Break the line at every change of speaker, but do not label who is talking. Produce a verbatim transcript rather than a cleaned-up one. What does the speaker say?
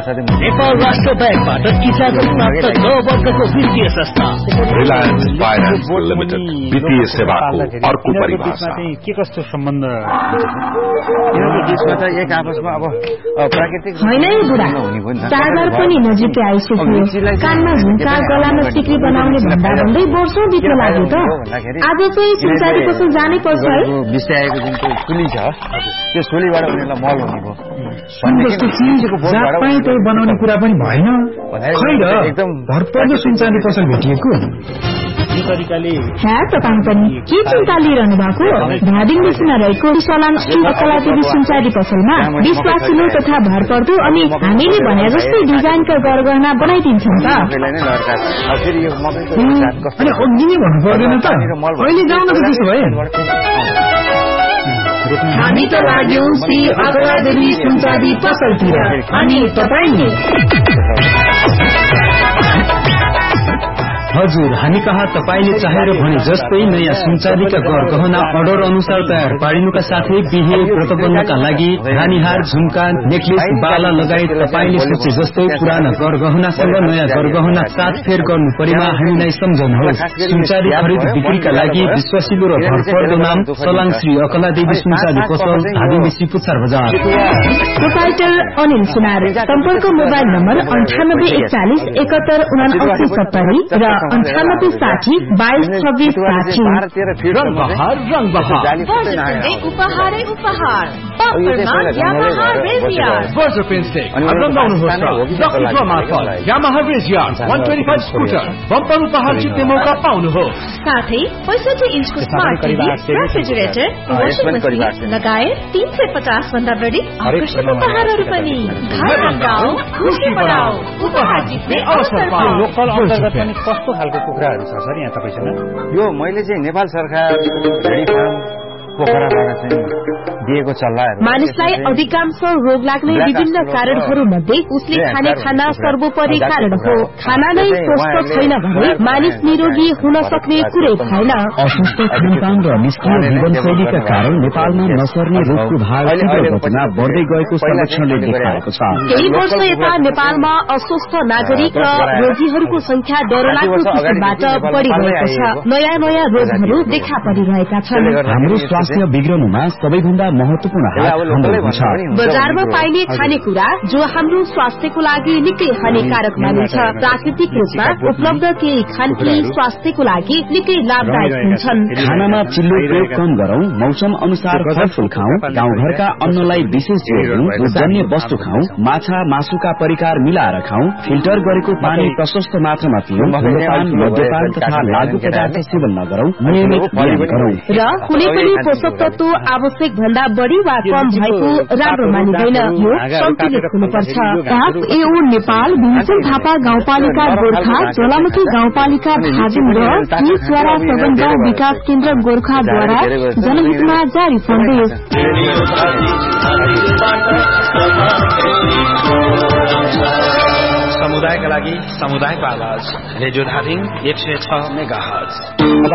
नेपाल राष्ट्र ब्याङ्कबाट इजाजत प्राप्त नौ वर्गको वित्तीय संस्था
रिलायन्स फाइनान्स लिमिटेड वित्तीय सेवाको अर्को परिभाषा
के कस्तो सम्बन्ध
देशमा त एक आपसमा अब प्राकृतिक
होइन है बुढा चाडबाड पनि नजिकै आइसक्यो कानमा झुम्का गलामा सिक्री बनाउने भन्दा भन्दै वर्षौं बित्न लाग्यो त आज चाहिँ सुनचारी पसल जानै पर्छ है
बिस्ताएको जुन सुली छ त्यो सुलीबाट उनीहरूलाई मल हुने भयो
जस्तो चिज बनाउने कुरा पनि भएन एकदम भरपर्दो सुनचाँदी पसल भेटिएको
यो तरिकाले तपाईँ पनि के चिन्ता लिइरहनु भएको धादिङमा रहेको सलाङ श्री कलादेवी सुनचाँदी पसलमा विश्वासिलो तथा भरपर्दो अनि हामीले भने जस्तै डिजाइनका गरगहना बनाइदिन्छौँ त
भन्नु पर्दैन त अहिले जाउन त त्यसो भए
हामी त लाग्यौं श्री कलादेवी सुनचाँदी पसलतिर अनि तपाईले
हजुर हामी कहाँ तपाईले चाहेर भने जस्तै नयाँ सुनचाँदीका गरगहना अर्डर अनुसार तयार पारिनुका साथै बिहे व्रतबन्धका लागि रानीहार झुम्का नेकलेस बाला लगायत तपाईले सोचे जस्तै पुराना गरगहनासँग नयाँ गरगहना साथ फेर गर्नु परेमा हामीलाई सम्झनुहोस् सुनचाँदी खरिद बिक्रीका लागि विश्वासिलो र भरपर्दो नाम सलाङ श्री अकलादेवी सुनचाँदी पसल धादिङ सिपुचार बजार
प्रोप्राइटर अनिल सुनार सम्पर्क मोबाइल नम्बर अन्ठानब्बे एकचालिस एकात्तर उनासी सत्तरी र अन्ठानब्बे साठी बाइस छब्बीस साठी
रंग बहार रंग बहार
उपहारै उपहार यामाहा रेजियार
वर्जर पेन्स्टेक रंगाउनुहोस् दक्षिण मार्फत यामाहा रेजियार एक सौ पच्चीस स्कुटर बम्पर उपहार जित्ने मौका पाउनुहोस्
साथै पैंसठी इन्चको smart TV refrigerator washing machine लगायत तीन सय पचास भन्दा बढी आकर्षक उपहारहरू पनि घर रंगाऊ खुसी बनाऊ उपहार जित्ने अवसर पाऊ
लोकल अन्तर्गत पनि कस्तो खालको कुखुराहरू छ सर यहाँ तपाईसँग
यो मैले चाहिँ नेपाल सरकार भेडी फार्म पोखराबाट चाहिँ दिएको चल्लाहरू
मानिसलाई अधिकांश रोग लाग्ने विभिन्न कारणहरू मध्ये उसले खाने खाना सर्वोपरि कारण हो खाना नै स्वस्थ छैन भने मानिस निरोगी हुन सक्ने कुरै छैन
अस्वस्थ खानपान र निष्क्रिय जीवनशैलीका कारण नेपालमा नसर्ने रोगको भार तीव्रगतिमा बढ्दै गएको सर्वेक्षणले देखाएको छ
केही वर्ष यता नेपालमा अस्वस्थ नागरिक र रोगीहरूको संख्या डरलाग्दो किसिमबाट बढ़िरहेको छ नयाँ नयाँ रोगहरू देखा परिरहेका छन्
हाम्रो स्वास्थ्य बिग्रनुमा सबैभन्दा महत्वपूर्ण हात हाम्रो हुन्छ
बजारमा पाइने खानेकुरा जो हाम्रो स्वास्थ्यको लागि निकै हानिकारक मानिन्छ प्राकृतिक रूपमा उपलब्ध केही खानपिन स्वास्थ्यको लागि निकै लाभदायक हुन्छन्
खानामा चिल्लो प्रयोग कम गरौं मौसम अनुसार फलफूल खाऊ गाउँघरका अन्नलाई विशेष जोड दिउँ जन्य वस्तु खाऊ माछा मासुका परिकार मिलाएर खाऊ फिल्टर गरेको पानी प्रशस्त मात्रामा पिउँ धूम्रपान मद्यपान तथा लागू पदार्थ सेवन नगरौं नियमित व्यायाम गरौं
र कुनै पनि पोषक तत्व आवश्यक भन्दा बढ़ी वा कम भएको राम्रो मानिँदैन यो सन्तुलित हुनुपर्छ एफएओ नेपाल भिन्चुङ थापा गाउँपालिका गोर्खा ज्वालामुखी गाउँपालिका धादिङ र चुरा सदन गाउँ विकास केन्द्र गोर्खाद्वारा जनहितमा जारी सन्देश
समुदायका लागि समुदायको आवाज रेडियो धादिङ एक सय छ मेगाहर्ज